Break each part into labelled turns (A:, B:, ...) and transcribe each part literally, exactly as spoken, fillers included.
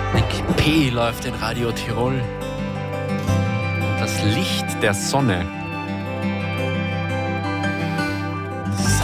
A: Nick P. läuft in Radio Tirol. Und das Licht der Sonne. So.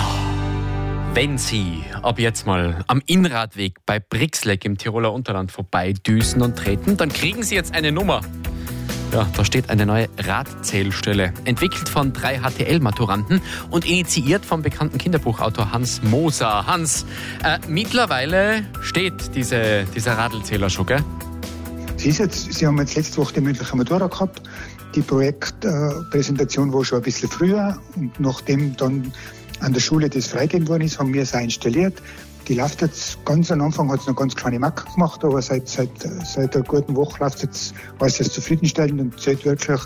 A: Wenn Sie ab jetzt mal am Innradweg bei Brixleck im Tiroler Unterland vorbeidüsen und treten, dann kriegen Sie jetzt eine Nummer. Ja, da steht eine neue Radzählstelle, entwickelt von drei H T L-Maturanten und initiiert vom bekannten Kinderbuchautor Hans Moser. Hans, äh, mittlerweile steht diese, dieser Radlzähler schon, gell?
B: Sie, ist jetzt, Sie haben jetzt letzte Woche die mündliche Matura gehabt. Die Projektpräsentation äh, war schon ein bisschen früher. Und nachdem dann an der Schule das freigegeben worden ist, haben wir es auch installiert. Die läuft jetzt, ganz am Anfang hat es noch ganz kleine Macken gemacht, aber seit, seit, seit einer guten Woche läuft es jetzt äußerst zufriedenstellend und zählt wirklich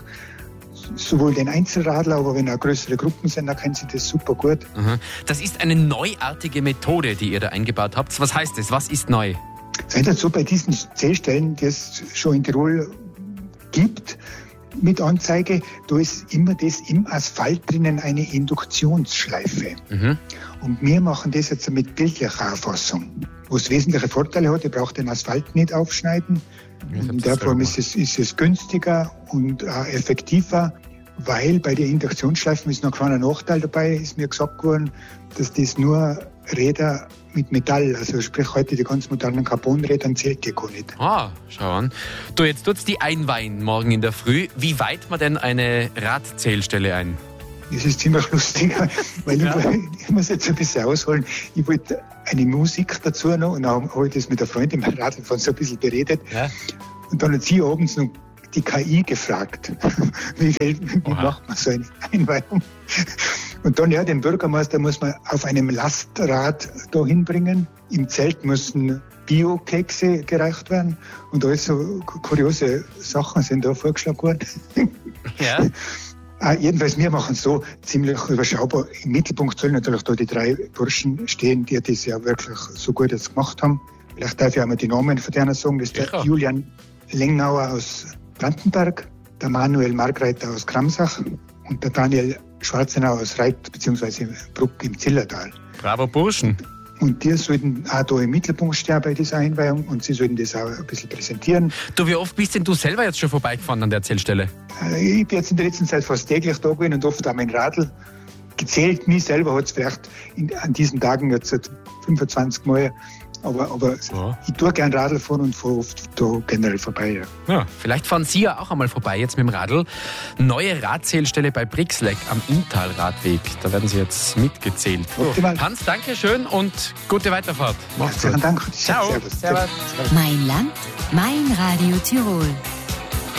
B: sowohl den Einzelradler, aber wenn auch größere Gruppen sind, dann können Sie das super gut.
A: Das ist eine neuartige Methode, die ihr da eingebaut habt. Was heißt das? Was ist neu?
B: Es ist halt so, bei diesen Zählstellen, die es schon in Tirol gibt, mit Anzeige, da ist immer das im Asphalt drinnen eine Induktionsschleife. Mhm. Und wir machen das jetzt mit bildlicher Erfassung, wo es wesentliche Vorteile hat. Ihr braucht den Asphalt nicht aufschneiden. In der Form ist es, ist es günstiger und äh, effektiver, weil bei der Induktionsschleifen ist noch ein kleiner Nachteil dabei, ist mir gesagt worden, dass das nur Räder mit Metall, also sprich heute die ganz modernen Carbonräder, zählt die gar nicht.
A: Ah, schau an. Du, jetzt tut's die einweihen morgen in der Früh. Wie weiht man denn eine Radzählstelle ein?
B: Das ist ziemlich lustig, weil ja. ich, ich muss jetzt ein bisschen ausholen. Ich wollte eine Musik dazu noch und dann habe ich das mit der Freundin beim Radfahren so ein bisschen beredet. Ja. Und dann hat sie abends noch die K I gefragt, wie, wie macht man so eine Einweihung? Und dann, ja, den Bürgermeister muss man auf einem Lastrad da hinbringen. Im Zelt müssen Bio-Kekse gereicht werden. Und alles so kuriose Sachen sind da vorgeschlagen worden. Ja. Ah, jedenfalls, wir machen es so ziemlich überschaubar. Im Mittelpunkt sollen natürlich da die drei Burschen stehen, die das ja wirklich so gut jetzt gemacht haben. Vielleicht darf ich auch mal die Namen von denen sagen. Das ist der ja. Julian Lengnauer aus Brandenburg, der Manuel Margreiter aus Kramsach und der Daniel Schwarzenau aus Reit bzw. Bruck im Zillertal.
A: Bravo Burschen.
B: Und die sollten auch da im Mittelpunkt stehen bei dieser Einweihung und sie sollten das auch ein bisschen präsentieren.
A: Du, wie oft bist denn du selber jetzt schon vorbeigefahren an der Zählstelle?
B: Ich bin jetzt in der letzten Zeit fast täglich da gewesen und oft auch mein Radl. Gezählt, mich selber hat es vielleicht in, an diesen Tagen jetzt fünfundzwanzig Mal. Aber, aber ja. ich tue gerne Radl fahren und fahre oft da generell vorbei. Ja.
A: Ja, vielleicht fahren Sie ja auch einmal vorbei jetzt mit dem Radl. Neue Radzählstelle bei Brixleck am Inntal-Radweg. Da werden Sie jetzt mitgezählt.
B: Optimal.
A: Hans, danke schön und gute Weiterfahrt.
B: Mach's gut. Dank.
A: Ciao.
B: Servus.
A: Servus.
C: Mein Land, mein Radio Tirol.